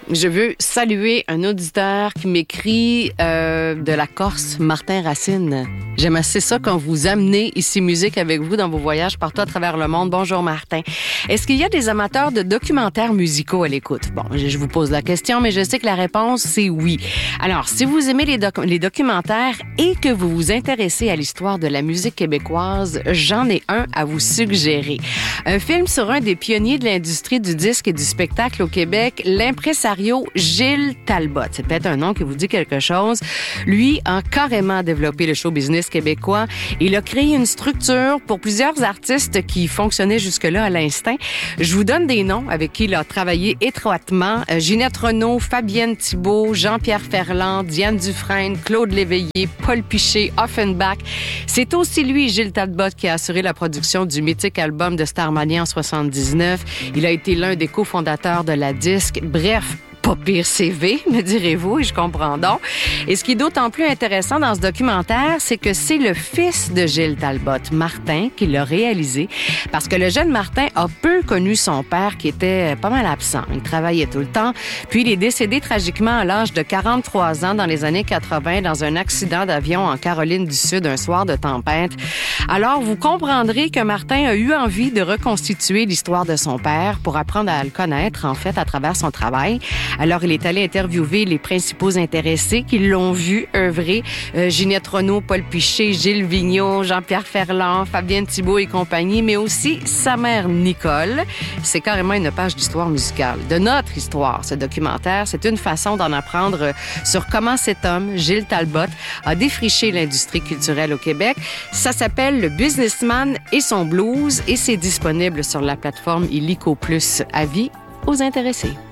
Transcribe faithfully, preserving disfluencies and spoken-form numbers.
Je veux saluer un auditeur qui m'écrit euh, de la Corse, Martin Racine. J'aime assez ça quand vous amenez ici musique avec vous dans vos voyages partout à travers le monde. Bonjour Martin. Est-ce qu'il y a des amateurs de documentaires musicaux à l'écoute? Bon, je vous pose la question, mais je sais que la réponse, c'est oui. Alors, si vous aimez les, doc- les documentaires et que vous vous intéressez à l'histoire de la musique québécoise, j'en ai un à vous suggérer. Un film sur un des pionniers de l'industrie du disque et du spectacle au Québec, l'impresario Gilles Talbot. C'est peut-être un nom qui vous dit quelque chose. Lui a carrément développé le show business québécois. Il a créé une structure pour plusieurs artistes qui fonctionnaient jusque-là à l'instinct. Je vous donne des noms avec qui il a travaillé étroitement. Euh, Ginette Renault, Fabienne Thibault, Jean-Pierre Ferland, Diane Dufresne, Claude Léveillé, Paul Piché, Offenbach. C'est aussi lui, Gilles Talbot, qui a assuré la production du mythique album de Starmania en soixante-dix-neuf. Il a été l'un des cofondateurs de la disque. Bref, pas pire C V, me direz-vous, et je comprends donc. Et ce qui est d'autant plus intéressant dans ce documentaire, c'est que c'est le fils de Gilles Talbot, Martin, qui l'a réalisé, parce que le jeune Martin a peu connu son père, qui était pas mal absent. Il travaillait tout le temps, puis il est décédé tragiquement à l'âge de quarante-trois ans dans les années quatre-vingt dans un accident d'avion en Caroline du Sud un soir de tempête. Alors, vous comprendrez que Martin a eu envie de reconstituer l'histoire de son père pour apprendre à le connaître, en fait, à travers son travail. Alors, il est allé interviewer les principaux intéressés qui l'ont vu œuvrer. Euh, Ginette Renault, Paul Piché, Gilles Vigneault, Jean-Pierre Ferland, Fabienne Thibault et compagnie, mais aussi sa mère Nicole. C'est carrément une page d'histoire musicale. De notre histoire, ce documentaire, c'est une façon d'en apprendre sur comment cet homme, Gilles Talbot, a défriché l'industrie culturelle au Québec. Ça s'appelle Le Businessman et son blues et c'est disponible sur la plateforme Illico Plus. Avis aux intéressés.